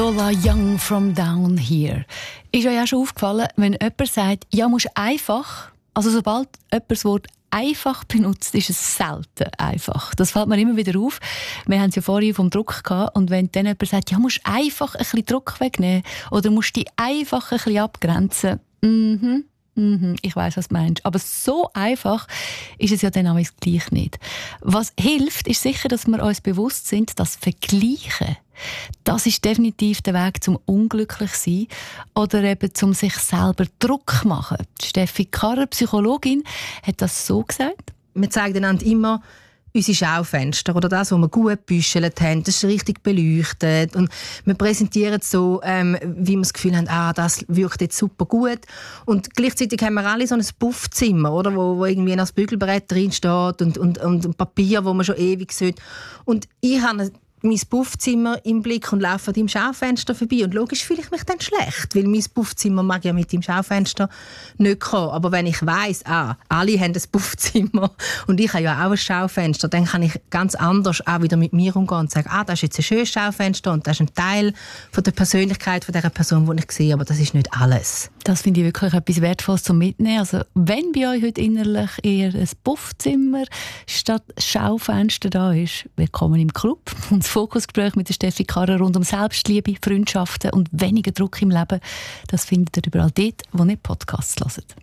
Lola Young from Down Here. Ist euch auch schon aufgefallen, wenn jemand sagt, ja, musst einfach, also sobald jemand das Wort einfach benutzt, ist es selten einfach. Das fällt mir immer wieder auf. Wir haben es ja vorhin vom Druck gehabt, und wenn dann jemand sagt, ja, musst einfach ein bisschen Druck wegnehmen oder musst dich einfach ein bisschen abgrenzen, ich weiss, was du meinst. Aber so einfach ist es ja dann auch gleich nicht. Was hilft, ist sicher, dass wir uns bewusst sind, dass Vergleichen, das ist definitiv der Weg zum unglücklich sein oder eben zum sich selber Druck machen. Steffi Karrer, Psychologin, hat das so gesagt. Wir zeigen einander immer unsere Schaufenster oder das, was wir gut gebüschelt haben, das ist richtig beleuchtet und wir präsentieren es so, wie wir das Gefühl haben, das wirkt jetzt super gut, und gleichzeitig haben wir alle so ein Puffzimmer, oder, wo irgendwie ein Bügelbrett drin steht und Papier, wo man schon ewig sieht, und ich habe mein Puffzimmer im Blick und laufe an deinem Schaufenster vorbei. Und logisch fühle ich mich dann schlecht, weil mein Puffzimmer mag ja mit dem Schaufenster nicht kommen. Aber wenn ich weiss, alle haben ein Puffzimmer und ich habe ja auch ein Schaufenster, dann kann ich ganz anders auch wieder mit mir umgehen und sagen, das ist jetzt ein schönes Schaufenster und das ist ein Teil von der Persönlichkeit von dieser Person, die ich sehe, aber das ist nicht alles. Das finde ich wirklich etwas Wertvolles zum Mitnehmen. Also, wenn bei euch heute innerlich eher ein Puffzimmer statt Schaufenster da ist, willkommen im Club. Und das Fokusgespräch mit der Steffi Karrer rund um Selbstliebe, Freundschaften und weniger Druck im Leben, das findet ihr überall dort, wo ihr Podcasts hört.